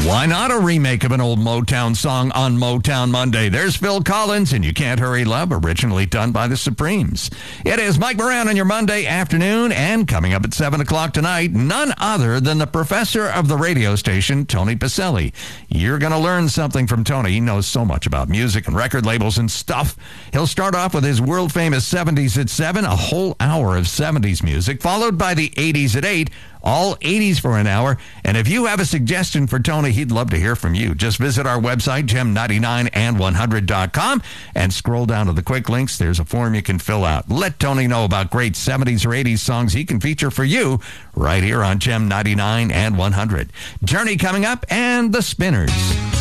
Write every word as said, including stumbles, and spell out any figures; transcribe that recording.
Why not a remake of an old Motown song on Motown Monday? There's Phil Collins and You Can't Hurry Love, originally done by the Supremes. It is Mike Moran on your Monday afternoon, and coming up at seven o'clock tonight, none other than the professor of the radio station, Tony Pacelli. You're going to learn something from Tony. He knows so much about music and record labels and stuff. He'll start off with his world-famous seventies at seven, a whole hour of seventies music, followed by the eighties at eight, all eighties for an hour. And if you have a suggestion for Tony, he'd love to hear from you. Just visit our website, gem ninety-nine and one hundred dot com, and scroll down to the quick links. There's a form you can fill out. Let Tony know about great seventies or eighties songs he can feature for you right here on Gem ninety-nine and one hundred. Journey coming up, and the Spinners.